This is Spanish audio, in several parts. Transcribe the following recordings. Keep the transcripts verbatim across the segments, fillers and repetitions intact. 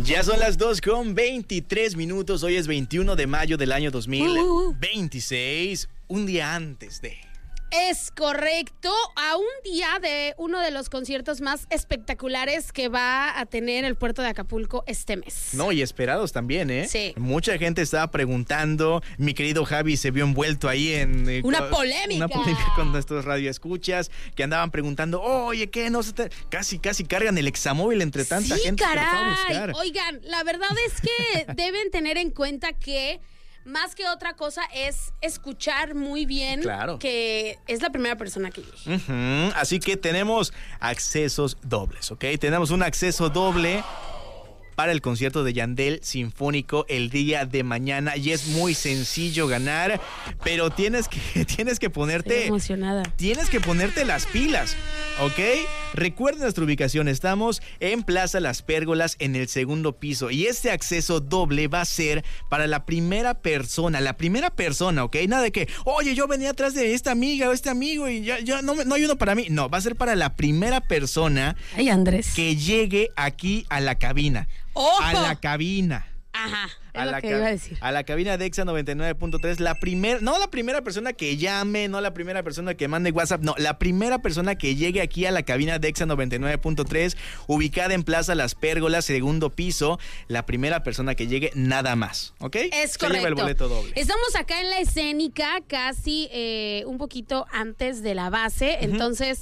Ya son las dos con veintitrés minutos. Hoy es veintiuno de mayo del año dos mil veintiséis, un día antes de... Es correcto, a un día de uno de los conciertos más espectaculares que va a tener el puerto de Acapulco este mes. No, y esperados también, ¿eh? Sí. Mucha gente estaba preguntando, mi querido Javi se vio envuelto ahí en... Eh, una polémica. Una polémica con nuestros radioescuchas que andaban preguntando, oye, ¿qué? No se te... Casi, casi cargan el examóvil entre tanta sí, gente caray. que lo fue a buscar. Oigan, la verdad es que deben tener en cuenta que más que otra cosa es escuchar muy bien, claro, que es la primera persona que llegue. Uh-huh. Así que tenemos accesos dobles, ¿ok? Tenemos un acceso doble para el concierto de Yandel Sinfónico el día de mañana y es muy sencillo ganar, pero tienes que, tienes que ponerte... Estoy emocionada. Tienes que ponerte las pilas, ¿ok? Recuerden nuestra ubicación, estamos en Plaza Las Pérgolas en el segundo piso y este acceso doble va a ser para la primera persona, la primera persona, ¿ok? Nada de que, oye, yo venía atrás de esta amiga o este amigo y ya, ya no, no hay uno para mí. No, va a ser para la primera persona. Ay, Andrés. Que llegue aquí a la cabina. ¡Ojo! A la cabina. Ajá, es a lo la que ca- iba a decir. A la cabina de Exa noventa y nueve punto tres, la primera, no la primera persona que llame, no la primera persona que mande WhatsApp, no, la primera persona que llegue aquí a la cabina de Exa noventa y nueve punto tres, ubicada en Plaza Las Pérgolas, segundo piso, la primera persona que llegue nada más, ¿ok? Es Se correcto. lleva el boleto doble. Estamos acá en la escénica, casi eh, un poquito antes de la base, uh-huh. Entonces...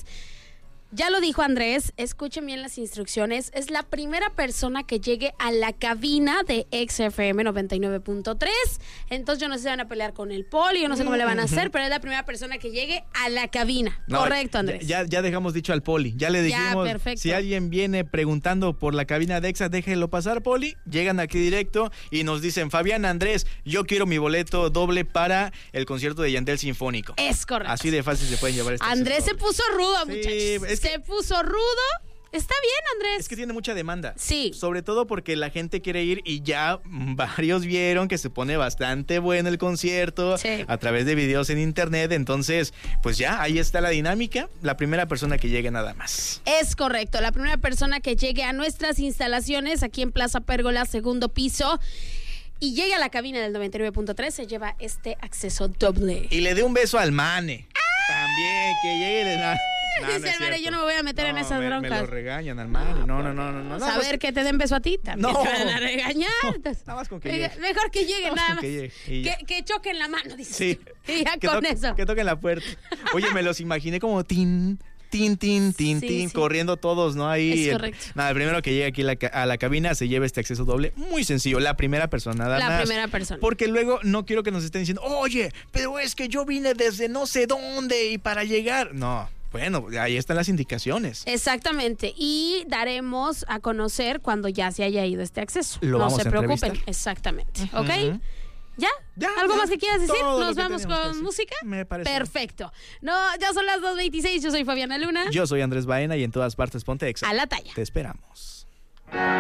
Ya lo dijo Andrés, escuchen bien las instrucciones. Es la primera persona que llegue a la cabina de X F M noventa y nueve punto tres. Entonces yo no sé si van a pelear con el Poli, yo no sé cómo le van a hacer, pero es la primera persona que llegue a la cabina. No, correcto, Andrés. Ya, ya dejamos dicho al Poli, ya le dijimos, ya, perfecto. Si alguien viene preguntando por la cabina de Exa, déjenlo pasar, Poli. Llegan aquí directo y nos dicen, Fabián, Andrés, yo quiero mi boleto doble para el concierto de Yandel Sinfónico. Es correcto. Así de fácil se pueden llevar este Andrés se puso rudo, sí, muchachos. Es que... Se puso rudo. Está bien, Andrés. Es que tiene mucha demanda. Sí. Sobre todo porque la gente quiere ir y ya varios vieron que se pone bastante bueno el concierto, sí, a través de videos en internet. Entonces, pues ya, ahí está la dinámica. La primera persona que llegue nada más. Es correcto. La primera persona que llegue a nuestras instalaciones aquí en Plaza Pérgola, segundo piso, y llegue a la cabina del noventa y nueve punto tres, se lleva este acceso doble. Y le dé un beso al Mane. También, que llegue y le da... No, dice no el Mane, yo no me voy a meter no, en esas me, broncas. Me lo regañan al Mane. No, no, no, no. no Saber pues, que te den beso a ti también. No. Te van a regañar. No, nada más con que llegue. Mejor que llegue, nada más. Que, llegue, que, que choquen la mano, dice. Sí. Y ya que con toque, eso. Que toquen la puerta. Oye, me los imaginé como tin... Tin, tin, tin, sí, tin, sí. corriendo todos, ¿no? Ahí. Es el, correcto. Nada, el primero que llegue aquí la, a la cabina se lleva este acceso doble. Muy sencillo, la primera persona, nada la más. La primera persona. Porque luego no quiero que nos estén diciendo, oye, pero es que yo vine desde no sé dónde y para llegar. No. Bueno, ahí están las indicaciones. Exactamente. Y daremos a conocer cuando ya se haya ido este acceso. Lo no vamos se a preocupen. entrevistar. Exactamente. Uh-huh. ¿Ok? ¿Ya? Ya, ¿Algo ya, más que quieras decir? ¿Nos vamos con música? Me parece. Perfecto. No, ya son las dos veintiséis. Yo soy Fabiana Luna. Yo soy Andrés Baena y en todas partes ponte Exa. A la talla. Te esperamos.